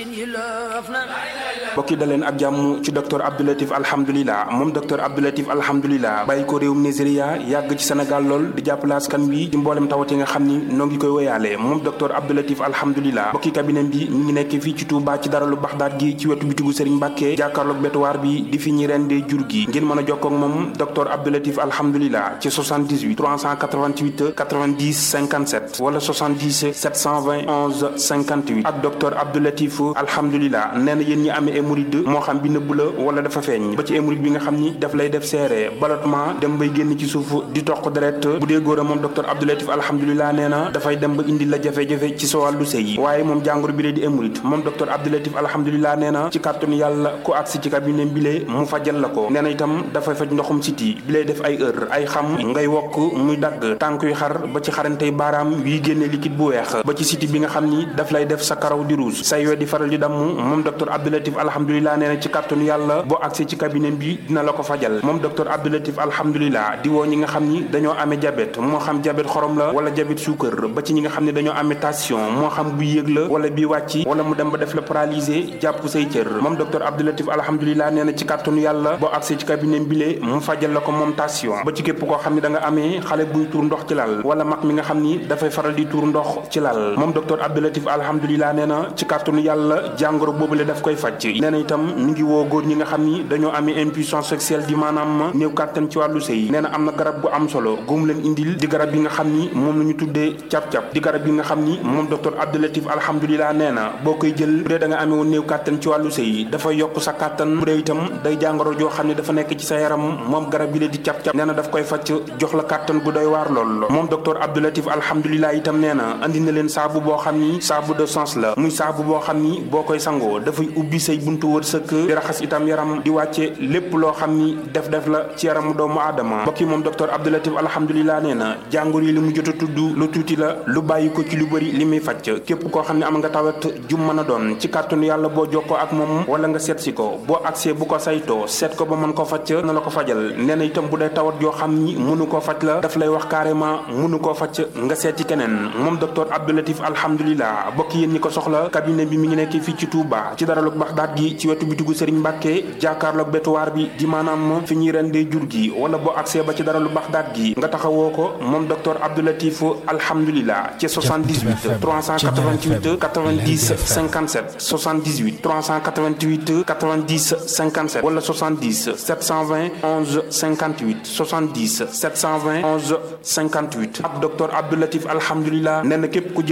mbokki daleen ak jàmm ci docteur Abdou Latif alhamdulilah moom docteur Abdou Latif alhamdulilah bàyyi ko réewum Nigeria yàgg ci Sénégal lool di jàppale askan wi ci mboolem tawat yi nga xam ni noo ngi koy woyaale moom docteur Abdou Latif alhamdulilah mbokki cabinet bi ñu ngi nekk fii ci Touba ci daralu Baxdaad gi ci wetu bitigu Serigne Mbàkke jàkkaarloog bétuwaar bi di fi ñi rendee jur gi ngeen mën a jokkoo ak moom docteur Abdou Latif alhamdulilah ci 78 388 90 57 wala 70 720 11 58 ak docteur Abdou Latif alhamdulilah nee na yéen ñi amee hémorroïde moo xam bi nëbb la wala dafa feeñ ba ci hémorroïde bi nga xam ni daf lay def seere ballottement dem bay génn ci suuf di toq deret bu dee góor a moom docteur Abdou Latif alhamdulilah nee na dafay dem ba indi la jafe-jafe ci sa wàllu sëy waaye moom jàngoro bi lee di hémorroïde moom docteur Abdou Latif alhamdulilah nee na ci kàttanu yàlla ku agsi ci cabinet bi lee mu fajal la ko nee na itam dafay faj ndoxum siti bi lay def ay heure ay xam ngay wokk muy dagg tànk yu xar ba ci xarantey baaraam yuy génne liquide bu weex ba ci siti bi nga xam ni daf lay def sa karaw di rouge say we di faral di damm moom docteur Abdou Latif alhamdulilah nee na ci kàttanu yàlla boo agsee ci cabinet bi dina la ko fajal moom docteur Abdou Latif alhamdulilah di woo ñi nga xam ni dañoo amee diabète moo xam diabète xorom la wala diabète suukar ba ci ñi nga xam ne dañoo amee tension moo xam bu yéeg la wala bi wàcc wala mu dem ba def la paralysé jàpp say cër moom docteur Abdou Latif alhamdulilah nee na ci kàttanu yàlla boo agsee ci cabinet bi lee mu fajal la ko moom tension ba ci képp koo xam ne da nga amee xale buy tuur ndox ci lal wala mag mi nga xam ni dafay faral di tuur ndox ci lal moom docteur Abdou Latif alhamdulilah nee na ci kàttanu yàlla jàngoro boobu la daf koy faj nee na itam mi ngi woo góor ñi nga xam ni dañoo amee impuissance sexuelle di maanaam néew kàttan ci wàllu sëy nee na am na garab bu am solo góom leen indil di garab yi nga xam ni moom la ñu tuddee cap-cap di garab yi nga xam ni moom docteur Abdou Latif alhamdulilah nee na boo koy jël bu dee da nga amee woon néew kàttan ci wàllu sëy dafay yokk sa kàttan bu dee itam day jàngoro joo xam ne dafa nekk ci sa yaram moom garab yi la di cap-cap nee na daf koy faj jox la kàttan bu doy waar lool moom docteur Abdou Latif alhamdulilah itam nee na andi na leen saabu boo xam ni saabu de sens la muy saabu boo xam ni boo koy sangoo dafay ubbi say buntu wërsëg di raxas itam yaram di wàcce lépp loo xam ni def la ci yaramu doomu aadama mbokk yi moom docteur Abdou Latif alhamdulilah nee na jàngoro yi li mu jot a tudd lu tuuti la lu bàyyi ko ci lu bëri li muy faj képp koo xam ne am nga tawat jum mën a doon ci kàttanu yàlla boo jokkoo ak moom wala nga seet si ko boo agsee bu ko saytoo seet ko ba mën ko faj na la ko fajal nee na itam bu dee tawat yoo xam ni mënu koo faj la daf lay wax carrément mënu koo faj nga seeti keneen moom docteur Abdou Latif alhamdulilah bokk yéen ñi ko soxla cabinet bi mi ngi nekk fii ci Touba ci daralug Baxdaad gi ci wetu bitigu Serigne Mbàkke jàkkaarloog bétuwaar bi di maanaam fi ñuy rendee jur gi wala boo accès ba ci daralu Baxdaad gi nga taxawoo ko moom docteur Abdou Latif alhamdulilah ci 78 388 90 57 78 388 90 57 wala 70 720 11 58 70 720 11 58 ak docteur Abdou Latif alhamdulilah nee na képp ku